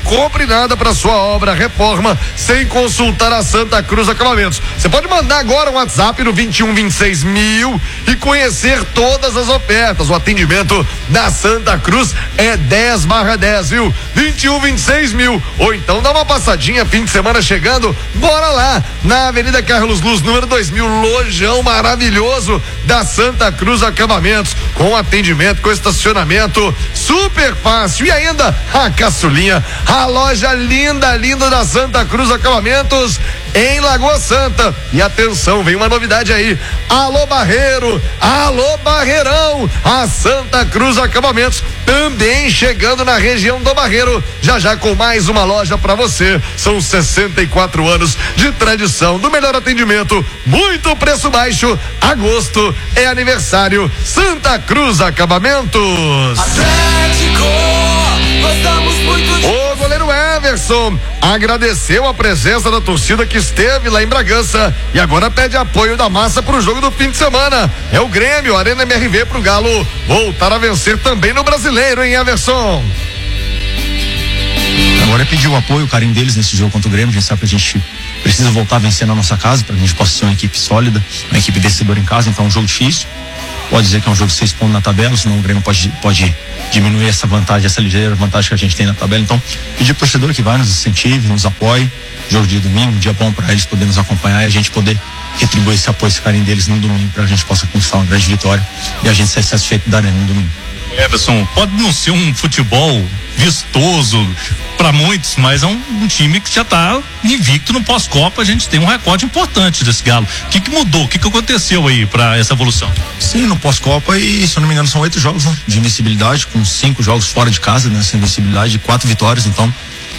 compre nada para sua obra, reforma, sem consultar a Santa Cruz Acabamentos. Você pode mandar agora um WhatsApp no 2126.000 e conhecer todas as ofertas. O atendimento da Santa Cruz é 10/10, viu? 2126.000. Ou então dá uma passadinha, fim de semana chegando, bora lá, na Avenida Carlos Luz, número 2000, lojão maravilhoso da Santa Cruz Acabamentos, com atendimento, com estacionamento super fácil. E ainda a caçulinha, a loja linda da Santa Cruz Acabamentos em Lagoa Santa. E atenção, vem uma novidade aí. Alô Barreiro, alô Barreirão, a Santa Cruz Acabamentos também chegando na região do Barreiro, já com mais uma loja para você. São 64 anos de tradição, do melhor atendimento, muito preço baixo. Agosto é aniversário Santa Cruz Acabamentos. Atlético, gostamos muito de... O goleiro Everson agradeceu a presença da torcida que esteve lá em Bragança e agora pede apoio da massa pro jogo do fim de semana. É o Grêmio, Arena MRV, pro Galo voltar a vencer também no Brasileiro, hein, Everson? Agora é pedir o apoio, o carinho deles nesse jogo contra o Grêmio. A gente sabe que a gente precisa voltar a vencer na nossa casa para a gente possa ser uma equipe sólida, uma equipe vencedora em casa. Então é um jogo difícil, pode dizer que é um jogo de 6 pontos na tabela, senão o Grêmio pode diminuir essa vantagem, essa ligeira vantagem que a gente tem na tabela. Então pedir pro torcedor que vai, nos incentive, nos apoie. Jogo de domingo, um dia bom para eles poderem nos acompanhar e a gente poder retribuir esse apoio, esse carinho deles no domingo, para a gente possa conquistar uma grande vitória e a gente ser satisfeito da Arena no domingo. Everson, pode não ser um futebol vistoso para muitos, mas é um time que já está invicto no pós-Copa. A gente tem um recorde importante desse Galo. O que mudou? O que aconteceu aí para essa evolução? Sim, no pós-Copa, e se eu não me engano são 8 jogos, né, de invencibilidade, com 5 jogos fora de casa, nessa invencibilidade, 4 vitórias. Então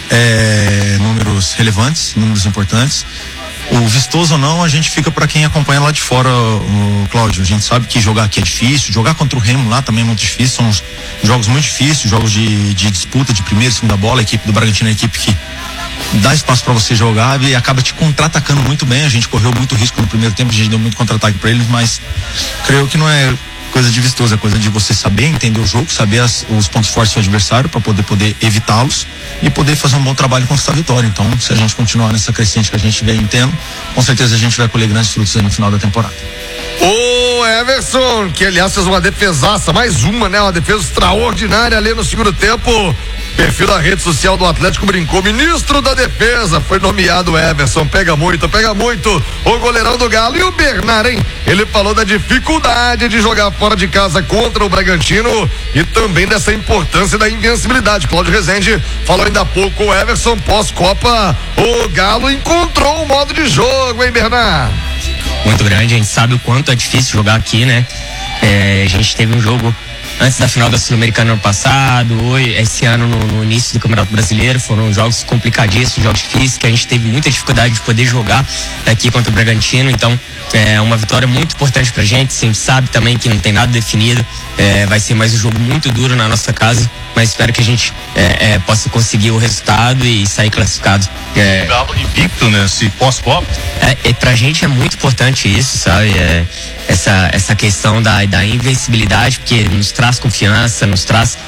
números relevantes, números importantes. O vistoso ou não, a gente fica para quem acompanha lá de fora, o Cláudio. A gente sabe que jogar aqui é difícil, jogar contra o Remo lá também é muito difícil, são jogos muito difíceis, jogos de disputa de primeira e segunda bola. A equipe do Bragantino é a equipe que dá espaço para você jogar e acaba te contra-atacando muito bem. A gente correu muito risco no primeiro tempo, a gente deu muito contra-ataque para eles, mas creio que não é coisa de vistoso, é coisa de você saber entender o jogo, saber os pontos fortes do seu adversário para poder evitá-los e poder fazer um bom trabalho e conquistar a vitória. Então, se a gente continuar nessa crescente que a gente vem tendo, com certeza a gente vai colher grandes frutos aí no final da temporada. O Everson, que aliás fez uma defesaça, mais uma, né? Uma defesa extraordinária ali no segundo tempo. Perfil da rede social do Atlético brincou, ministro da defesa foi nomeado Everson. Pega muito o goleirão do Galo. E o Bernard, hein? Ele falou da dificuldade de jogar fora de casa contra o Bragantino e também dessa importância da invencibilidade. Cláudio Rezende falou ainda há pouco, o Everson pós-Copa, o Galo encontrou um modo de jogo, hein, Bernard? Muito grande, a gente sabe o quanto é difícil jogar aqui, né? A gente teve um jogo antes da final da Sul-Americana ano passado, esse ano no início do Campeonato Brasileiro, foram jogos complicadíssimos, jogos difíceis, que a gente teve muita dificuldade de poder jogar aqui contra o Bragantino. Então é uma vitória muito importante pra gente. A gente sabe também que não tem nada definido, vai ser mais um jogo muito duro na nossa casa, mas espero que a gente possa conseguir o resultado e sair classificado. O Galo invicto nesse pós-Copa. Pra gente é muito importante isso, sabe? Essa questão da invencibilidade, porque nos traz confiança, nos traz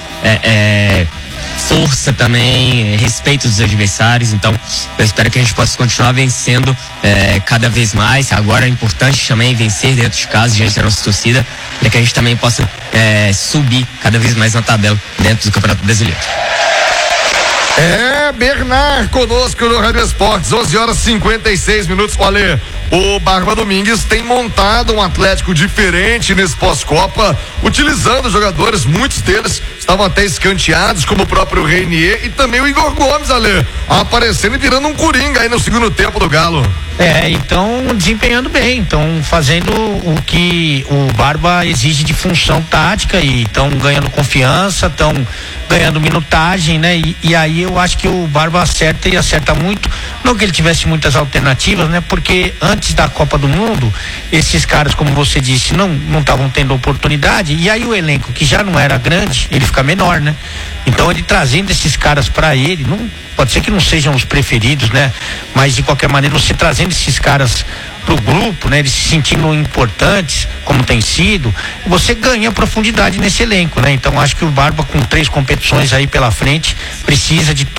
força também, respeito dos adversários. Então eu espero que a gente possa continuar vencendo cada vez mais. Agora é importante também vencer dentro de casa, diante da nossa torcida, para que a gente também possa subir cada vez mais na tabela dentro do Campeonato Brasileiro. Bernard conosco no Rádio Esportes, 11h56. Olha, o Barba Domingues tem montado um Atlético diferente nesse pós-Copa, utilizando jogadores, muitos deles estavam até escanteados, como o próprio Reinier e também o Igor Gomes, Ale, aparecendo e virando um coringa aí no segundo tempo do Galo. Então desempenhando bem, então fazendo o que o Barba exige de função tática e estão ganhando confiança, estão ganhando minutagem, né? E aí eu acho que o Barba acerta e acerta muito, não que ele tivesse muitas alternativas, né? Porque antes da Copa do Mundo, esses caras, como você disse, não estavam tendo oportunidade, e aí o elenco, que já não era grande, ele fica menor, né? Então ele trazendo esses caras para ele, não pode ser que não sejam os preferidos, né? Mas de qualquer maneira, você trazendo esses caras pro grupo, né? Eles se sentindo importantes, como tem sido, você ganha profundidade nesse elenco, né? Então acho que o Barba, com 3 competições aí pela frente, precisa de